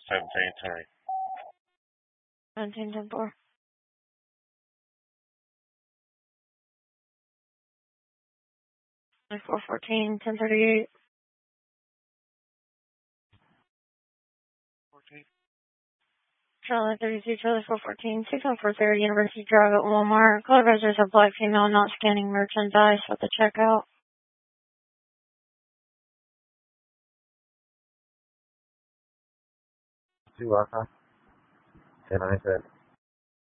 17:10. 17:10. 4:14, 10:38. 14. Charlie 32, Charlie 414, 61430, University Drive at Walmart. Color visors of black female not scanning merchandise at the checkout. Two Wi-Fi. 10 I said.